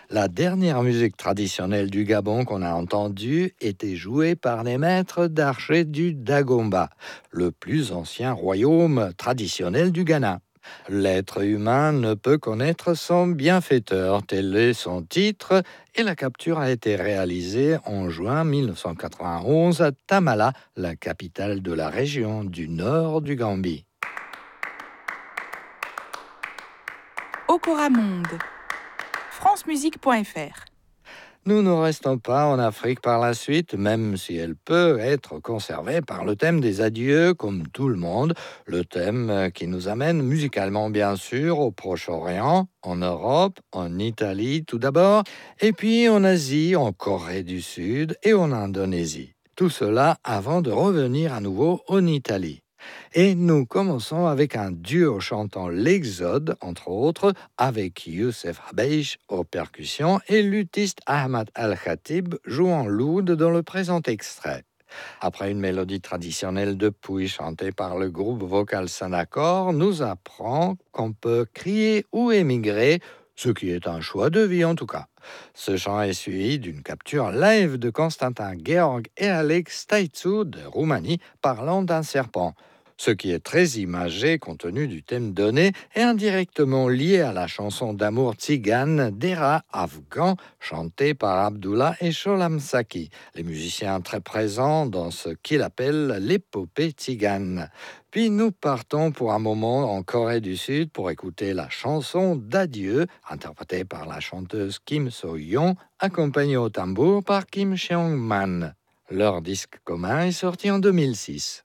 La dernière musique traditionnelle du Gabon qu'on a entendue était jouée par les maîtres d'archers du Dagomba, le plus ancien royaume traditionnel du Ghana. L'être humain ne peut connaître son bienfaiteur, tel est son titre, et la capture a été réalisée en juin 1991 à Tamala, la capitale de la région du nord du Gambie. Okora Monde. francemusique.fr. Nous ne restons pas en Afrique par la suite, même si elle peut être conservée par le thème des adieux, comme tout le monde, le thème qui nous amène musicalement bien sûr au Proche-Orient, en Europe, en Italie tout d'abord, et puis en Asie, en Corée du Sud et en Indonésie. Tout cela avant de revenir à nouveau en Italie. Et nous commençons avec un duo chantant l'Exode, entre autres, avec Youssef Habeish aux percussions et luthiste Ahmad Al-Khatib jouant l'oud dans le présent extrait. Après une mélodie traditionnelle de Pouy chantée par le groupe vocal Sanacor, nous apprend qu'on peut crier ou émigrer, ce qui est un choix de vie en tout cas. Ce chant est suivi d'une capture live de Constantin Georg et Alex Staitsu de Roumanie parlant d'un serpent, ce qui est très imagé compte tenu du thème donné et indirectement lié à la chanson d'amour tzigane d'Era Afghan chantée par Abdullah et Sholam Saki, les musiciens très présents dans ce qu'il appelle l'épopée tzigane. Puis nous partons pour un moment en Corée du Sud pour écouter la chanson d'adieu interprétée par la chanteuse Kim So-yeon, accompagnée au tambour par Kim Seong-man. Leur disque commun est sorti en 2006.